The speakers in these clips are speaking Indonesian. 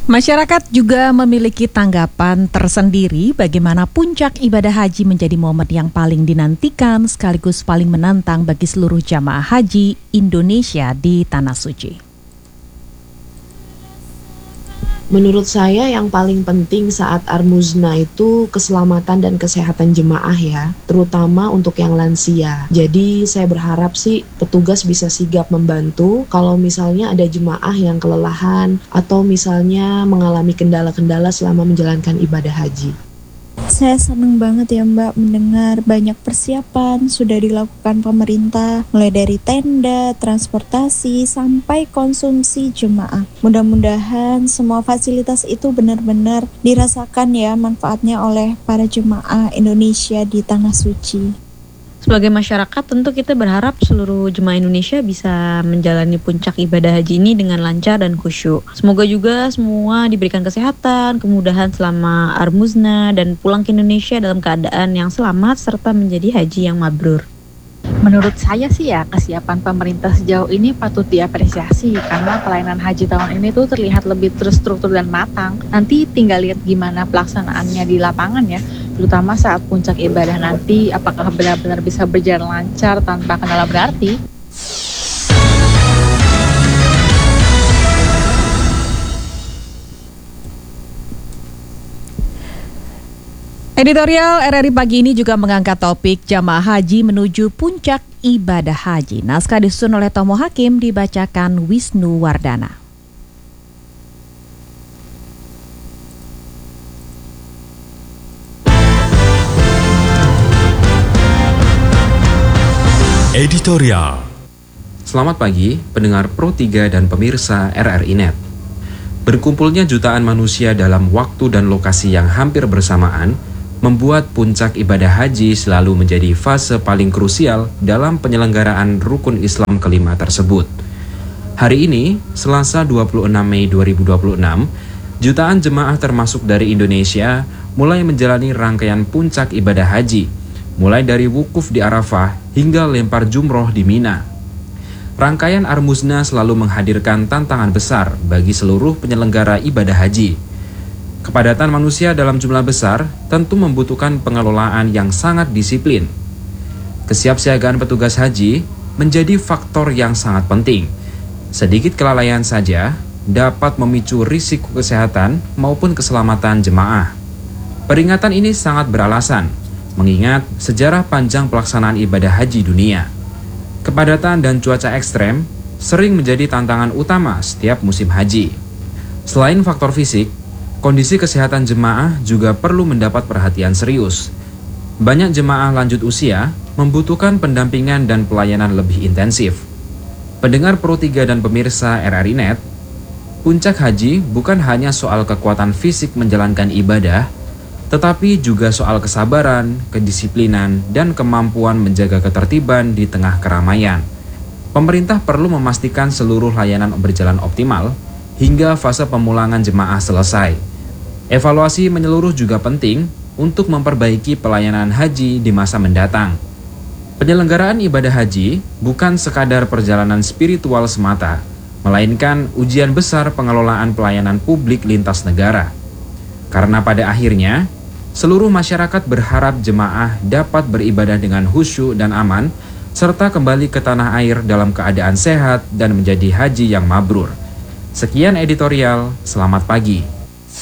Masyarakat juga memiliki tanggapan tersendiri bagaimana puncak ibadah haji menjadi momen yang paling dinantikan sekaligus paling menantang bagi seluruh jamaah haji Indonesia di Tanah Suci. Menurut saya yang paling penting saat Armuzna itu keselamatan dan kesehatan jemaah ya, terutama untuk yang lansia. Jadi saya berharap sih petugas bisa sigap membantu kalau misalnya ada jemaah yang kelelahan atau misalnya mengalami kendala-kendala selama menjalankan ibadah haji. Saya senang banget ya Mbak mendengar banyak persiapan sudah dilakukan pemerintah, mulai dari tenda, transportasi, sampai konsumsi jemaah. Mudah-mudahan semua fasilitas itu benar-benar dirasakan ya manfaatnya oleh para jemaah Indonesia di Tanah Suci. Sebagai masyarakat tentu kita berharap seluruh jemaah Indonesia bisa menjalani puncak ibadah haji ini dengan lancar dan khusyuk. Semoga juga semua diberikan kesehatan, kemudahan selama Armuzna dan pulang ke Indonesia dalam keadaan yang selamat serta menjadi haji yang mabrur. Menurut saya sih ya, kesiapan pemerintah sejauh ini patut diapresiasi karena pelayanan haji tahun ini tuh terlihat lebih terstruktur dan matang. Nanti tinggal lihat gimana pelaksanaannya di lapangan ya, terutama saat puncak ibadah nanti, apakah benar-benar bisa berjalan lancar tanpa kendala berarti. Editorial RRI pagi ini juga mengangkat topik jamaah haji menuju puncak ibadah haji. Naskah disusun oleh Tomo Hakim, dibacakan Wisnu Wardana. Editorial. Selamat pagi pendengar Pro 3 dan pemirsa RRI Net. Berkumpulnya jutaan manusia dalam waktu dan lokasi yang hampir bersamaan membuat puncak ibadah haji selalu menjadi fase paling krusial dalam penyelenggaraan rukun Islam kelima tersebut. Hari ini, Selasa 26 Mei 2026, jutaan jemaah termasuk dari Indonesia mulai menjalani rangkaian puncak ibadah haji, mulai dari wukuf di Arafah hingga lempar jumroh di Mina. Rangkaian Armuzna selalu menghadirkan tantangan besar bagi seluruh penyelenggara ibadah haji. Kepadatan manusia dalam jumlah besar tentu membutuhkan pengelolaan yang sangat disiplin. Kesiapsiagaan petugas haji menjadi faktor yang sangat penting. Sedikit kelalaian saja dapat memicu risiko kesehatan maupun keselamatan jemaah. Peringatan ini sangat beralasan, mengingat sejarah panjang pelaksanaan ibadah haji dunia. Kepadatan dan cuaca ekstrem sering menjadi tantangan utama setiap musim haji. Selain faktor fisik, kondisi kesehatan jemaah juga perlu mendapat perhatian serius. Banyak jemaah lanjut usia membutuhkan pendampingan dan pelayanan lebih intensif. Pendengar Pro 3 dan pemirsa RRI Net, puncak haji bukan hanya soal kekuatan fisik menjalankan ibadah, tetapi juga soal kesabaran, kedisiplinan, dan kemampuan menjaga ketertiban di tengah keramaian. Pemerintah perlu memastikan seluruh layanan berjalan optimal hingga fase pemulangan jemaah selesai. Evaluasi menyeluruh juga penting untuk memperbaiki pelayanan haji di masa mendatang. Penyelenggaraan ibadah haji bukan sekadar perjalanan spiritual semata, melainkan ujian besar pengelolaan pelayanan publik lintas negara. Karena pada akhirnya, seluruh masyarakat berharap jemaah dapat beribadah dengan khusyuk dan aman, serta kembali ke tanah air dalam keadaan sehat dan menjadi haji yang mabrur. Sekian editorial, selamat pagi.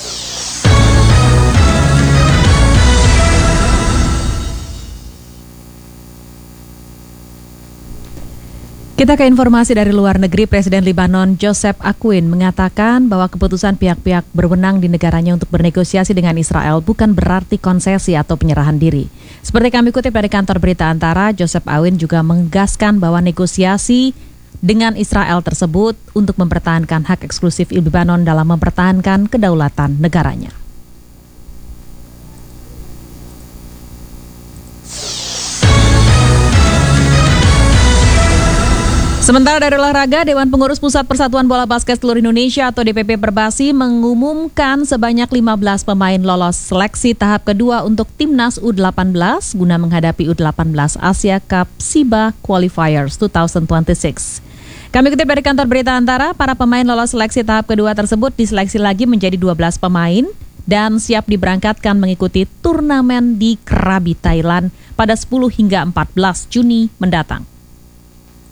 Kita ke informasi dari luar negeri. Presiden Lebanon Joseph Aoun mengatakan bahwa keputusan pihak-pihak berwenang di negaranya untuk bernegosiasi dengan Israel bukan berarti konsesi atau penyerahan diri. Seperti kami kutip dari kantor berita Antara, Joseph Aoun juga menegaskan bahwa negosiasi dengan Israel tersebut untuk mempertahankan hak eksklusif Lebanon dalam mempertahankan kedaulatan negaranya. Sementara dari olahraga, Dewan Pengurus Pusat Persatuan Bola Basket Seluruh Indonesia atau DPP Perbasi mengumumkan sebanyak 15 pemain lolos seleksi tahap kedua untuk Timnas U18 guna menghadapi U18 Asia Cup SIBA Qualifiers 2026. Kami kutip dari kantor berita Antara, para pemain lolos seleksi tahap kedua tersebut diseleksi lagi menjadi 12 pemain dan siap diberangkatkan mengikuti turnamen di Krabi, Thailand pada 10 hingga 14 Juni mendatang.